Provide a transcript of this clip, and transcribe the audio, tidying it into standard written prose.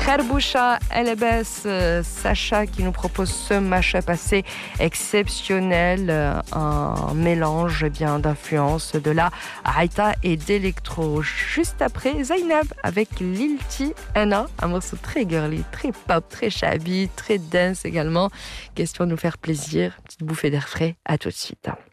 Kharboucha Elebes, Sacha qui nous propose ce mashup assez exceptionnel, un mélange d'influences de la Haïta et d'électro. Juste après, Zainab avec Lil T Anna, un morceau très girly, très pop, très shabby, très dance également. Question de nous faire plaisir, petite bouffée d'air frais, à tout de suite.